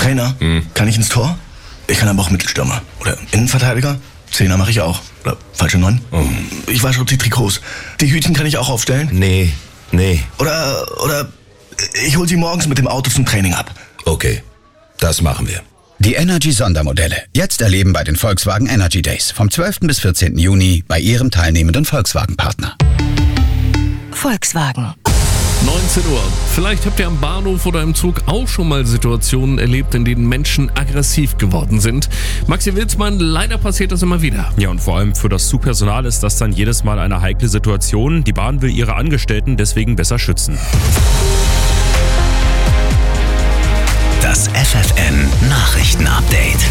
Trainer? Kann ich ins Tor? Ich kann aber auch Mittelstürmer. Oder Innenverteidiger? Zehner mache ich auch. Oder falsche 9? Ich wasche die Trikots. Die Hütchen kann ich auch aufstellen? Nee. Oder ich hol sie morgens mit dem Auto zum Training ab. Okay, das machen wir. Die Energy-Sondermodelle. Jetzt erleben bei den Volkswagen Energy Days. Vom 12. bis 14. Juni bei Ihrem teilnehmenden Volkswagen-Partner. Volkswagen. 19 Uhr. Vielleicht habt ihr am Bahnhof oder im Zug auch schon mal Situationen erlebt, in denen Menschen aggressiv geworden sind. Maxi Wilsmann, leider passiert das immer wieder. Ja, und vor allem für das Zugpersonal ist das dann jedes Mal eine heikle Situation. Die Bahn will ihre Angestellten deswegen besser schützen. Das FFN-Nachrichten-Update.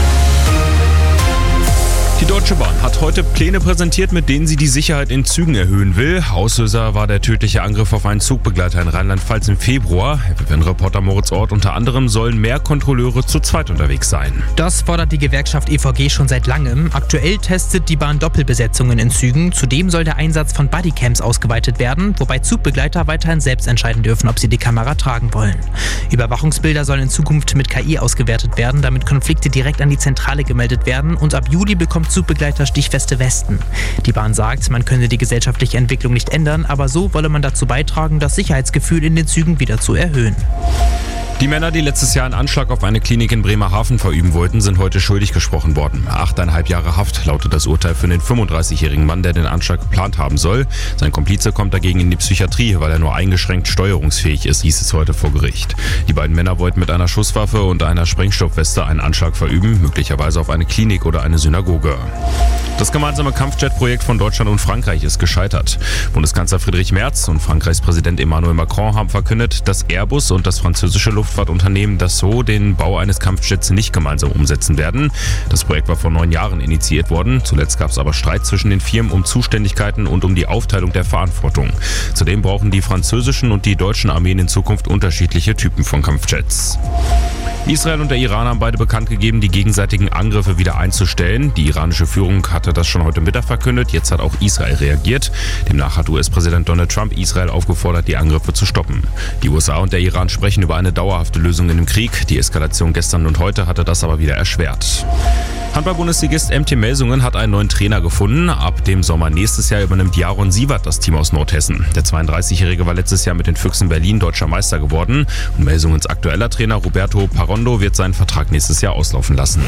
Die Deutsche Bahn hat heute Pläne präsentiert, mit denen sie die Sicherheit in Zügen erhöhen will. Auslöser war der tödliche Angriff auf einen Zugbegleiter in Rheinland-Pfalz im Februar. FFN-Reporter Moritz Ort, unter anderem sollen mehr Kontrolleure zu zweit unterwegs sein. Das fordert die Gewerkschaft EVG schon seit langem. Aktuell testet die Bahn Doppelbesetzungen in Zügen. Zudem soll der Einsatz von Bodycams ausgeweitet werden, wobei Zugbegleiter weiterhin selbst entscheiden dürfen, ob sie die Kamera tragen wollen. Überwachungsbilder sollen in Zukunft mit KI ausgewertet werden, damit Konflikte direkt an die Zentrale gemeldet werden, und ab Juli bekommt Zugbegleiter stichfeste Westen. Die Bahn sagt, man könne die gesellschaftliche Entwicklung nicht ändern, aber so wolle man dazu beitragen, das Sicherheitsgefühl in den Zügen wieder zu erhöhen. Die Männer, die letztes Jahr einen Anschlag auf eine Klinik in Bremerhaven verüben wollten, sind heute schuldig gesprochen worden. 8,5 Jahre Haft lautet das Urteil für den 35-jährigen Mann, der den Anschlag geplant haben soll. Sein Komplize kommt dagegen in die Psychiatrie, weil er nur eingeschränkt steuerungsfähig ist, hieß es heute vor Gericht. Die beiden Männer wollten mit einer Schusswaffe und einer Sprengstoffweste einen Anschlag verüben, möglicherweise auf eine Klinik oder eine Synagoge. Das gemeinsame Kampfjet-Projekt von Deutschland und Frankreich ist gescheitert. Bundeskanzler Friedrich Merz und Frankreichs Präsident Emmanuel Macron haben verkündet, dass Airbus und das französische Luftfahrtunternehmen Dassault den Bau eines Kampfjets nicht gemeinsam umsetzen werden. Das Projekt war vor 9 Jahren initiiert worden. Zuletzt gab es aber Streit zwischen den Firmen um Zuständigkeiten und um die Aufteilung der Verantwortung. Zudem brauchen die französischen und die deutschen Armeen in Zukunft unterschiedliche Typen von Kampfjets. Israel und der Iran haben beide bekannt gegeben, die gegenseitigen Angriffe wieder einzustellen. Die iranische Führung hatte das schon heute Mittag verkündet. Jetzt hat auch Israel reagiert. Demnach hat US-Präsident Donald Trump Israel aufgefordert, die Angriffe zu stoppen. Die USA und der Iran sprechen über eine dauerhafte Lösung in dem Krieg. Die Eskalation gestern und heute hatte das aber wieder erschwert. Handball-Bundesligist MT Melsungen hat einen neuen Trainer gefunden. Ab dem Sommer nächstes Jahr übernimmt Jaron Sievert das Team aus Nordhessen. Der 32-Jährige war letztes Jahr mit den Füchsen Berlin deutscher Meister geworden. Und Melsungens aktueller Trainer Roberto Parondo wird seinen Vertrag nächstes Jahr auslaufen lassen.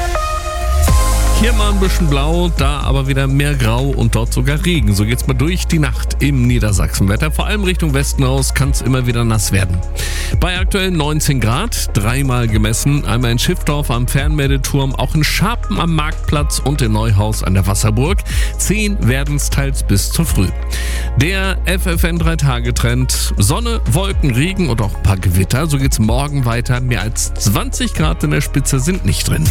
Hier mal ein bisschen blau, da aber wieder mehr Grau und dort sogar Regen. So geht's mal durch die Nacht im Niedersachsenwetter. Vor allem Richtung Westen aus kann es immer wieder nass werden. Bei aktuell 19 Grad, 3-mal gemessen. Einmal in Schiffdorf am Fernmeldeturm, auch in Scharpen am Marktplatz und in Neuhaus an der Wasserburg. 10 werden es teils bis zur Früh. Der FFN 3-Tage-Trend. Sonne, Wolken, Regen und auch ein paar Gewitter. So geht's morgen weiter. Mehr als 20 Grad in der Spitze sind nicht drin.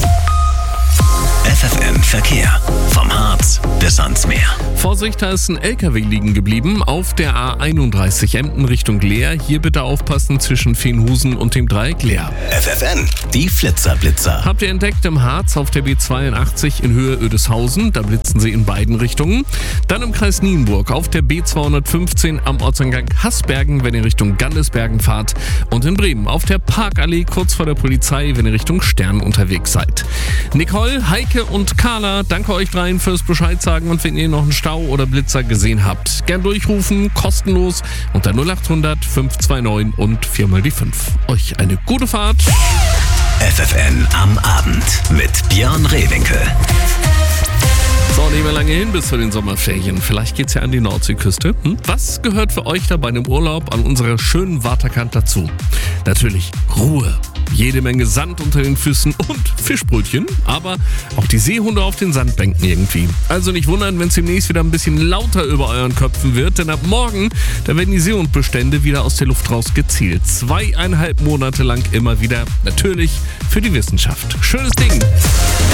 FFN Verkehr. Vom Harz bis ans Meer. Vorsicht, da ist ein LKW liegen geblieben auf der A31 Emden Richtung Leer. Hier bitte aufpassen zwischen Feenhusen und dem Dreieck Leer. FFN, die Flitzer. Habt ihr entdeckt im Harz auf der B82 in Höhe Oedeshausen. Da blitzen sie in beiden Richtungen. Dann im Kreis Nienburg auf der B215 am Ortseingang Haßbergen, wenn ihr Richtung Gandesbergen fahrt. Und in Bremen auf der Parkallee kurz vor der Polizei, wenn ihr Richtung Stern unterwegs seid. Nicole, Heike und Carla, danke euch dreien fürs Bescheid sagen, und wenn ihr noch einen Stau oder Blitzer gesehen habt, gern durchrufen, kostenlos unter 0800 529 und 4 die 5. Euch eine gute Fahrt. FFN am Abend mit Björn Rehwinkel. So, nicht mehr lange hin bis zu den Sommerferien. Vielleicht geht's ja an die Nordseeküste. Was gehört für euch da bei einem Urlaub an unserer schönen Waterkant dazu? Natürlich Ruhe. Jede Menge Sand unter den Füßen und Fischbrötchen, aber auch die Seehunde auf den Sandbänken irgendwie. Also nicht wundern, wenn es demnächst wieder ein bisschen lauter über euren Köpfen wird, denn ab morgen, da werden die Seehundbestände wieder aus der Luft raus gezählt. 2,5 Monate lang immer wieder, natürlich für die Wissenschaft. Schönes Ding!